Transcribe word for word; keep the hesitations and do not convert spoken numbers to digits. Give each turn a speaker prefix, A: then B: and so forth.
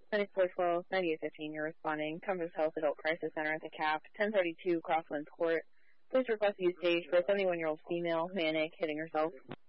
A: ninety-four twelve, ninety-eight fifteen, you're responding. Compass Health Adult Crisis Center at the C A P, ten thirty-two Crosslands Court. Please request to use stage for a seventy-one-year-old female, manic, hitting herself.